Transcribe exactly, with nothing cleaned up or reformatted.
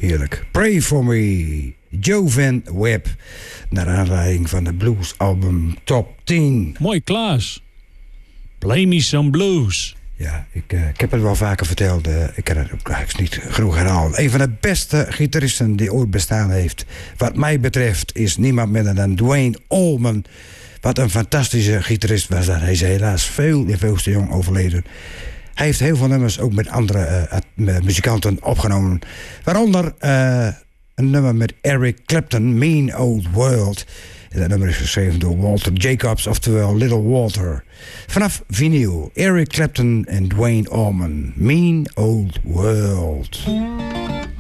heerlijk. Pray for me. Joe Van Webb. Naar aanleiding van de bluesalbum Top tien. Mooi, Klaas. Play me some blues. Ja, ik, uh, ik heb het wel vaker verteld. Uh, ik kan het ook eigenlijk niet genoeg herhalen. Een van de beste gitaristen die ooit bestaan heeft. Wat mij betreft is niemand minder dan Duane Allman. Wat een fantastische gitarist was dat. Hij is helaas veel, veel te jong overleden. Hij heeft heel veel nummers ook met andere uh, muzikanten opgenomen. Waaronder uh, een nummer met Eric Clapton, Mean Old World. En dat nummer is geschreven door Walter Jacobs, oftewel Little Walter. Vanaf vinyl, Eric Clapton en Duane Allman, Mean Old World.